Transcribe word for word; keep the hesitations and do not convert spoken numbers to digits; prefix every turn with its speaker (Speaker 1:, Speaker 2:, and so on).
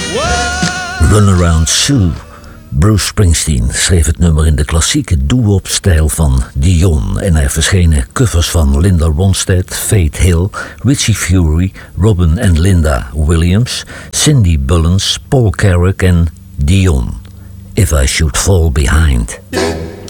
Speaker 1: Runaround Sue. Bruce Springsteen schreef het nummer in de klassieke doo-wop-stijl van Dion en er verschenen covers van Linda Ronstadt, Faith Hill, Richie Furay, Robin en Linda Williams, Cindy Bullens, Paul Carrack en Dion. If I Should Fall Behind.